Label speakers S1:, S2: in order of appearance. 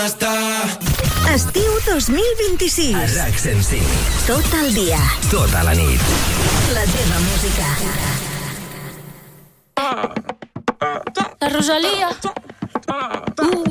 S1: basta.
S2: Estiu 2026.
S1: A RAC 105.
S2: Tot el dia.
S1: Tota la nit.
S2: La teva música.
S3: La Rosalía.